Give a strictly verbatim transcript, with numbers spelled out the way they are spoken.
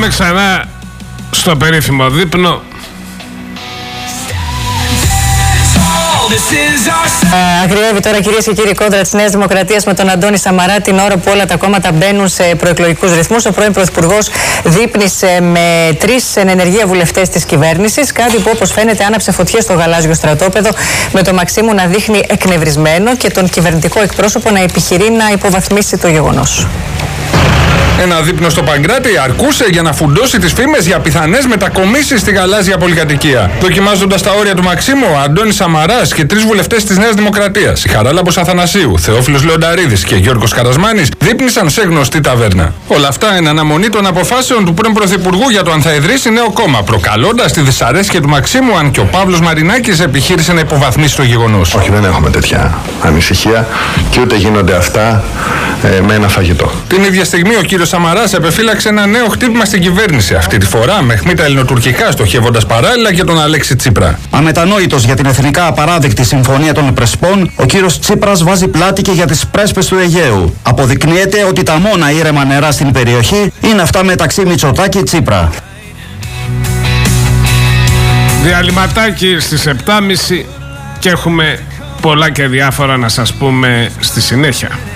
ξανά στο περίφημο δείπνο. Αγριεύει τώρα, κυρίες και κύριοι, κόντρα της Νέας Δημοκρατίας με τον Αντώνη Σαμαρά την ώρα που όλα τα κόμματα μπαίνουν σε προεκλογικούς ρυθμούς. Ο πρώην Πρωθυπουργός δείπνησε με τρεις εν ενεργεία βουλευτές της κυβέρνησης. Κάτι που, όπως φαίνεται, άναψε φωτιές στο γαλάζιο στρατόπεδο, με τον Μαξίμου να δείχνει εκνευρισμένο και τον κυβερνητικό εκπρόσωπο να επιχειρεί να υποβαθμίσει το γεγονός. Ένα δείπνο στο Παγκράτη αρκούσε για να φουντώσει τις φήμες για πιθανές μετακομίσεις στη γαλάζια πολυκατοικία. Δοκιμάζοντας τα όρια του Μαξίμου, ο Αντώνης Σαμαράς και τρεις βουλευτές της Νέας Δημοκρατίας, η Χαράλαμπος Αθανασίου, Θεόφιλος Λεονταρίδης και Γιώργος Καρασμάνης, δείπνησαν σε γνωστή ταβέρνα. Όλα αυτά εν αναμονή των αποφάσεων του πρώην Πρωθυπουργού για το αν θα ιδρύσει νέο κόμμα, προκαλώντας τη δυσαρέσκεια του Μαξίμου, αν και ο Παύλος Μαρινάκης επιχείρησε να υποβαθμίσει το γεγονός. Όχι, δεν έχουμε τέτοια ανησυχία και ούτε γίνονται αυτά ε, με ένα φαγητό. Την ίδια στιγμή ο κύριος Σαμαράς επεφύλαξε ένα νέο χτύπημα στην κυβέρνηση. Αυτή τη φορά με αιχμήτα ελληνοτουρκικά, στοχεύοντας παράλληλα και τον Αλέξη Τσίπρα. Αμετανόητος για την εθνικά απαράδεκτη συμφωνία των Πρεσπών, ο κύριος Τσίπρας βάζει πλάτη και για τις πρέσπες του Αιγαίου. Αποδεικνύεται ότι τα μόνα ήρεμα νερά στην περιοχή είναι αυτά μεταξύ Μητσοτάκη Τσίπρα. Διαλυματάκι στις επτά και μισή και έχουμε πολλά και διάφορα να σας πούμε στη συνέχεια.